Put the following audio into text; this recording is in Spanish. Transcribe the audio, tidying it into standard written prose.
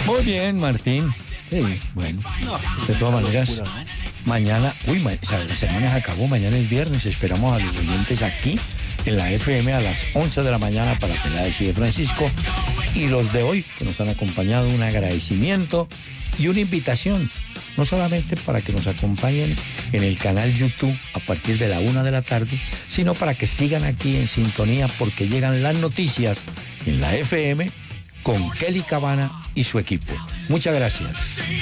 Muy bien, Martín. Sí, bueno. De todas maneras, mañana, la semana se acabó, mañana es viernes, esperamos a los oyentes aquí en la FM a las 11 de la mañana para Peláez y de Francisco. Y los de hoy, que nos han acompañado, un agradecimiento y una invitación, no solamente para que nos acompañen en el canal YouTube a partir de la 1 de la tarde, sino para que sigan aquí en sintonía porque llegan las noticias en la FM con Kelly Cabana y su equipo. Muchas gracias.